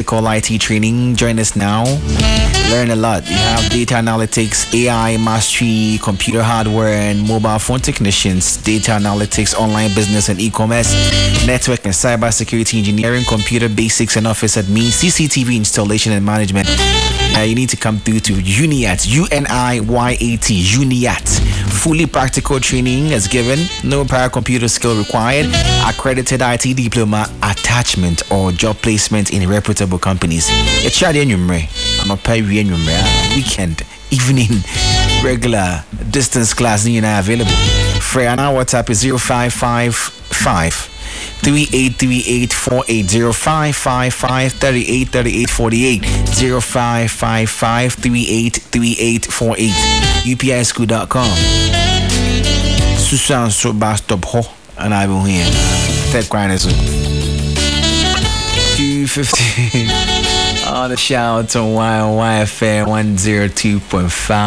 practical IT training. Join us now. Learn a lot. We have data analytics, AI mastery, computer hardware and mobile phone technicians, data analytics, online business and e-commerce, network and cybersecurity engineering, computer basics and office admin, CCTV installation and management. You need to come through to UNIAT, UNIYAT, UNIAT. Fully practical training is given. No prior computer skill required. Accredited IT diploma, attachment or job placement in reputable companies. It's I'm a pay weekend, evening, regular distance class available. Freya WhatsApp is 0555 383848 0555 383848 0555 383848 UPIschool.com. Susan so bus stop ho and I will hear third grinders 250 on the shout on YFM 102.5.